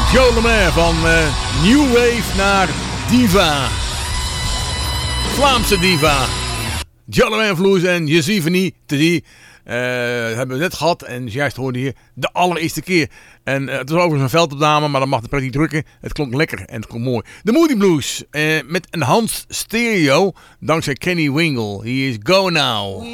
Joe Lemaire van New Wave naar Diva. Vlaamse diva. Joe Lemaire Blues en Yesivani die hebben we net gehad. En juist hoorde je de allereerste keer. En het was overigens een veldopname, maar dan mag de pret niet drukken. Het klonk lekker en het klonk mooi. De Moody Blues met een Hans Stereo. Dankzij Kenny Wingle. He is Go Now.